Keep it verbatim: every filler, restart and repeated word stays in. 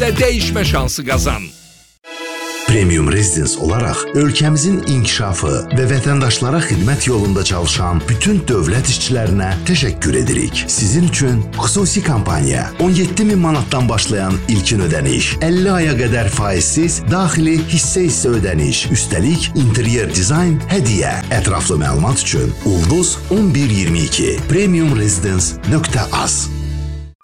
də dəyişmə şansı qazan. Premium Residence olaraq ölkəmizin inkişafı və vətəndaşlara xidmət yolunda çalışan bütün dövlət işçilərinə təşəkkür edirik. Sizin üçün xüsusi kampaniya on yeddi min manatdan başlayan ilkin ödəniş, əlli aya qədər faizsiz daxili hissə-hissə ödəniş, üstəlik interyer dizayn hədiyyə. Ətraflı məlumat üçün ulduz on bir iyirmi iki premium residence nöqtə az.